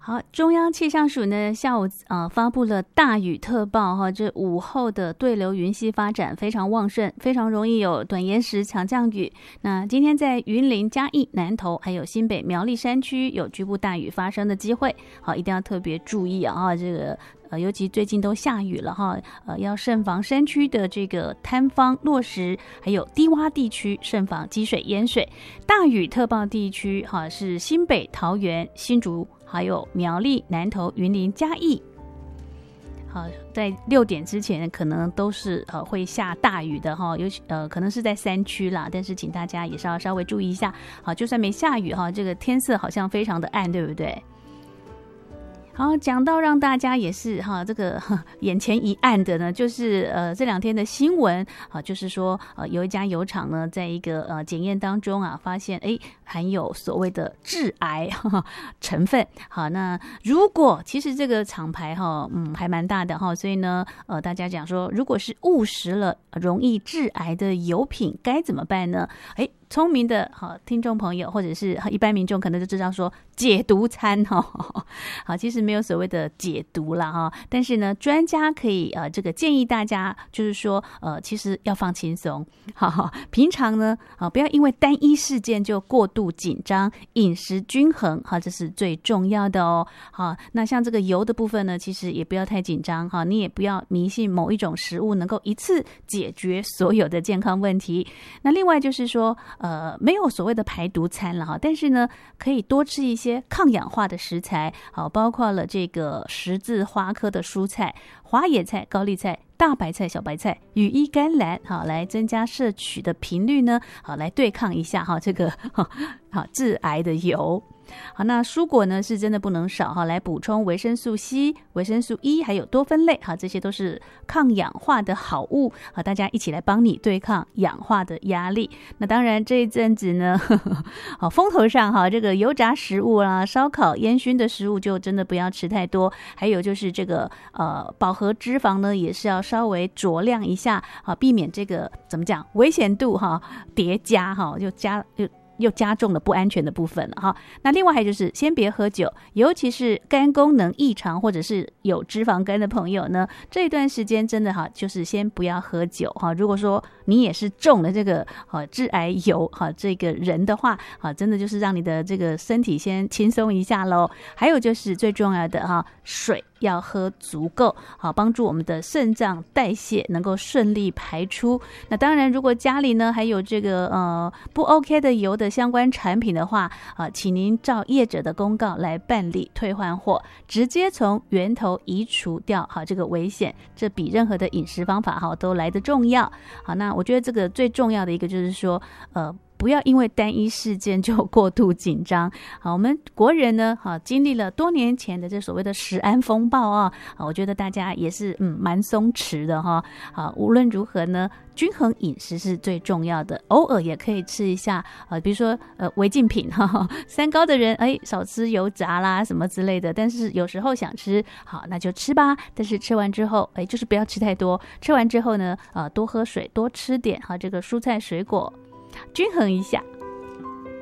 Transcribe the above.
好，中央气象署呢下午发布了大雨特报哈，这午后的对流云系发展非常旺盛，非常容易有短延时强降雨。那今天在云林、嘉义、南投还有新北、苗栗山区有局部大雨发生的机会，好，一定要特别注意啊，这个。尤其最近都下雨了哈，要慎防山区的这个坍方、落石，还有低洼地区慎防积水淹水。大雨特报地区哈是新北、桃园、新竹，还有苗栗、南投、云林、嘉义。好，在6点之前可能都是会下大雨的哈，尤其可能是在山区啦，但是请大家也是要稍微注意一下。好，就算没下雨哈，这个天色好像非常的暗，对不对？好，讲到让大家也是这个眼前一暗的呢，就是这2天的新闻就是说有一家油厂呢，在一个检验当中发现含有所谓的致癌成分。好，那如果其实这个厂牌还蛮大的所以呢大家讲说，如果是误食了容易致癌的油品该怎么办呢？聪明的听众朋友或者是一般民众可能就知道说解毒餐好，其实没有所谓的解毒啦但是呢专家可以这个建议大家就是说其实要放轻松，平常呢不要因为单一事件就过度紧张，饮食均衡这是最重要的哦。好，那像这个油的部分呢，其实也不要太紧张你也不要迷信某一种食物能够一次解决所有的健康问题。那另外就是说没有所谓的排毒餐了但是呢可以多吃一些抗氧化的食材，好，包括了这个十字花科的蔬菜、花椰菜、高丽菜、大白菜、小白菜、羽衣甘蓝，好，来增加摄取的频率呢，好，来对抗一下这个致癌的油。好，那蔬果呢是真的不能少来补充维生素 C、维生素 E 还有多酚类这些都是抗氧化的好物大家一起来帮你对抗氧化的压力。那当然这一阵子呢风头上这个油炸食物啦、烧烤、烟熏的食物就真的不要吃太多，还有就是这个饱和脂肪呢也是要稍微酌量一下避免这个怎么讲危险度叠加又加重了不安全的部分了那另外还就是先别喝酒，尤其是肝功能异常或者是有脂肪肝的朋友呢，这一段时间真的就是先不要喝酒如果说你也是中了这个致癌油这个人的话真的就是让你的这个身体先轻松一下咯。还有就是最重要的水要喝足够，好，帮助我们的肾脏代谢能够顺利排出。那当然如果家里呢还有这个不 OK 的油的相关产品的话请您照业者的公告来办理退换货，直接从源头移除掉这个危险，这比任何的饮食方法都来得重要。好，那我觉得这个最重要的一个就是说不要因为单一事件就过度紧张。好，我们国人呢经历了多年前的这所谓的食安风暴我觉得大家也是蛮松弛的好，无论如何呢均衡饮食是最重要的，偶尔也可以吃一下比如说违禁品三高的人少吃油炸啦什么之类的，但是有时候想吃好那就吃吧，但是吃完之后就是不要吃太多，吃完之后呢多喝水，多吃点这个蔬菜水果，均衡一下。